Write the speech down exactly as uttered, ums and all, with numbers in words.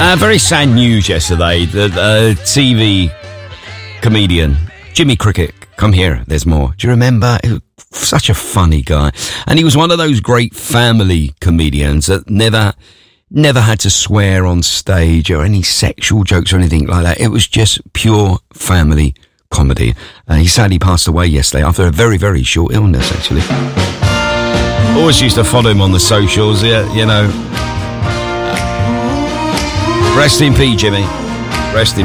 Uh, very sad news yesterday. The uh, T V comedian Jimmy Cricket. Come here, there's more. Do you remember? He was such a funny guy. And he was one of those great family comedians that never, never had to swear on stage or any sexual jokes or anything like that. It was just pure family comedy. Uh, he sadly passed away yesterday after a very, very short illness, actually. Always used to follow him on the socials, yeah, you know. Rest in peace, Jimmy. Rest in